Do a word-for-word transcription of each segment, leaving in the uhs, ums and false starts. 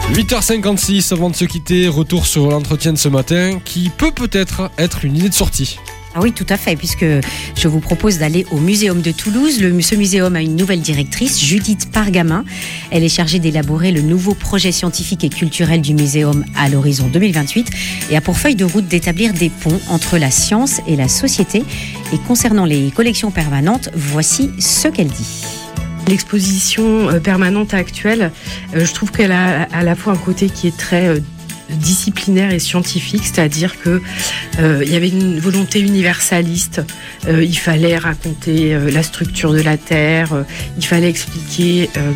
huit heures cinquante-six, avant de se quitter, retour sur l'entretien de ce matin qui peut peut-être être une idée de sortie. Ah oui, tout à fait, puisque je vous propose d'aller au Muséum de Toulouse. Le, ce muséum a une nouvelle directrice, Judith Pargamin. Elle est chargée d'élaborer le nouveau projet scientifique et culturel du muséum à l'horizon deux mille vingt-huit et a pour feuille de route d'établir des ponts entre la science et la société. Et concernant les collections permanentes, voici ce qu'elle dit. L'exposition permanente actuelle, je trouve qu'elle a à la fois un côté qui est très disciplinaire et scientifique, c'est-à-dire que euh, il y avait une volonté universaliste. Euh, il fallait raconter euh, la structure de la Terre, euh, il fallait expliquer euh,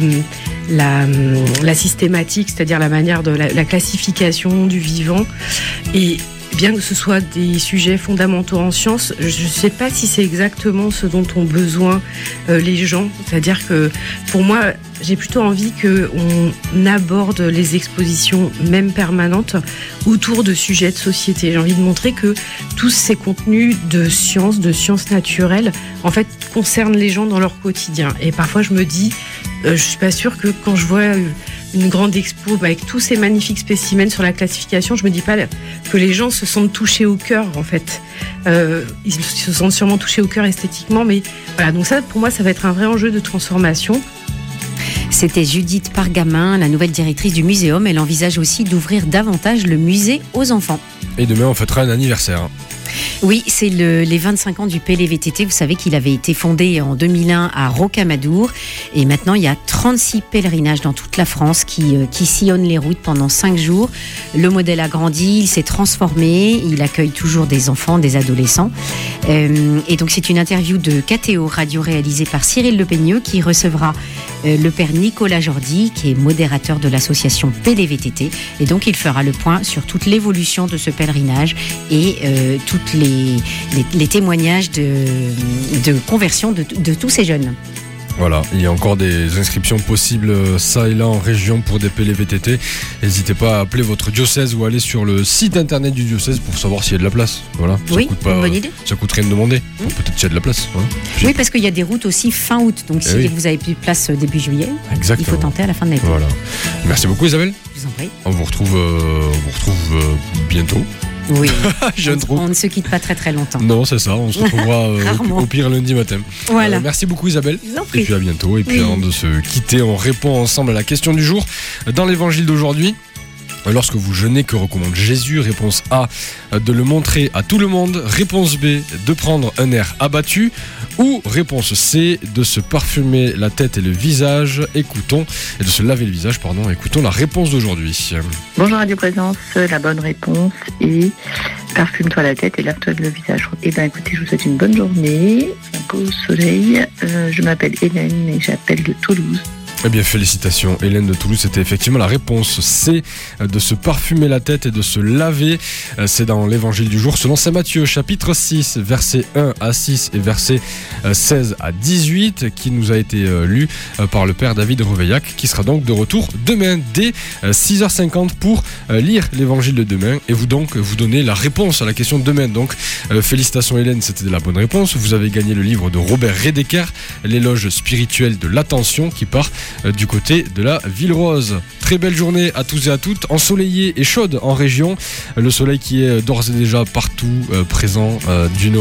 la, la systématique, c'est-à-dire la manière de la, la classification du vivant. Et bien que ce soit des sujets fondamentaux en sciences, je ne sais pas si c'est exactement ce dont ont besoin euh, les gens. C'est-à-dire que pour moi, j'ai plutôt envie qu'on aborde les expositions, même permanentes, autour de sujets de société. J'ai envie de montrer que tous ces contenus de sciences, de sciences naturelles, en fait, concernent les gens dans leur quotidien. Et parfois, je me dis, euh, je ne suis pas sûre que quand je vois une grande expo avec tous ces magnifiques spécimens sur la classification, je me dis pas que les gens se sentent touchés au cœur, en fait. Euh, ils se sentent sûrement touchés au cœur esthétiquement, mais voilà. Donc ça, pour moi, ça va être un vrai enjeu de transformation. C'était Judith Pargamin, la nouvelle directrice du muséum. Elle envisage aussi d'ouvrir davantage le musée aux enfants. Et demain, on fêtera un anniversaire. Oui, c'est le, les vingt-cinq ans du P L V T T. Vous savez qu'il avait été fondé en deux mille un à Rocamadour. Et maintenant, il y a trente-six pèlerinages dans toute la France qui, euh, qui sillonnent les routes pendant cinq jours. Le modèle a grandi, il s'est transformé. Il accueille toujours des enfants, des adolescents. Euh, et donc, c'est une interview de K T O Radio réalisée par Cyril Lepeigneux qui recevra euh, le père Nicolas Jordi, qui est modérateur de l'association P L V T T. Et donc, il fera le point sur toute l'évolution de ce pèlerinage et euh, toutes les Les, les témoignages de, de conversion de, de tous ces jeunes. Voilà, il y a encore des inscriptions possibles ça et là en région pour des P L V T T. N'hésitez pas à appeler votre diocèse ou aller sur le site internet du diocèse pour savoir s'il y a de la place. Voilà, ça oui, coûte pas, une bonne idée. Ça coûte rien de demander. Mmh. Peut-être qu'il y a de la place. Voilà. Oui, parce qu'il y a des routes aussi fin août. Donc, si oui. vous avez plus de place début juillet, exactement, il faut tenter à la fin de l'été. Voilà. Merci beaucoup, Isabelle. Je vous en prie. On vous retrouve, euh, on vous retrouve euh, bientôt. Oui, on, on ne se quitte pas très très longtemps. Non, c'est ça, on se retrouvera euh, au, au pire lundi matin. Voilà. Euh, merci beaucoup, Isabelle. Et puis à bientôt. Et puis oui. avant de se quitter, on répond ensemble à la question du jour dans l'évangile d'aujourd'hui. Lorsque vous jeûnez, que recommande Jésus? Réponse A, de le montrer à tout le monde. Réponse B, de prendre un air abattu. Ou réponse C, de se parfumer la tête et le visage. Écoutons, et de se laver le visage, pardon. Écoutons la réponse d'aujourd'hui. Bonjour Radio Présence, la bonne réponse est parfume-toi la tête et lave-toi le visage. Eh bien écoutez, je vous souhaite une bonne journée, un beau soleil. Euh, je m'appelle Hélène et j'appelle de Toulouse. Eh bien, félicitations, Hélène de Toulouse, c'était effectivement la réponse C, de se parfumer la tête et de se laver. C'est dans l'évangile du jour, selon saint Matthieu, chapitre six, versets un à six et versets seize à dix-huit, qui nous a été lu par le père David Reveillac, qui sera donc de retour demain dès six heures cinquante pour lire l'évangile de demain et vous donc vous donner la réponse à la question de demain. Donc, félicitations Hélène, c'était la bonne réponse. Vous avez gagné le livre de Robert Redeker, l'éloge spirituel de l'attention, qui part du côté de la Ville Rose. Très belle journée à tous et à toutes, ensoleillée et chaude en région. Le soleil qui est d'ores et déjà partout euh, présent euh, du nord.